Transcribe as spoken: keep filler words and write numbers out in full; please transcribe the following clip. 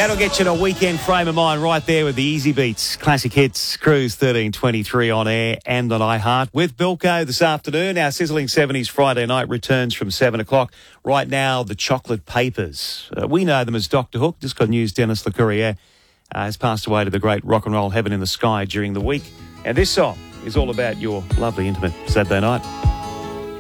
That'll get you in a weekend frame of mind right there with the Easy Beats Classic Hits Cruise thirteen twenty-three on air and on iHeart with Bilko this afternoon. Our Sizzling seventies Friday night returns from seven o'clock. Right now, the Chocolate Papers. Uh, we know them as Doctor Hook. Just got news Dennis LeCourrier uh, has passed away to the great rock and roll heaven in the sky during the week. And this song is all about your lovely, intimate Saturday night.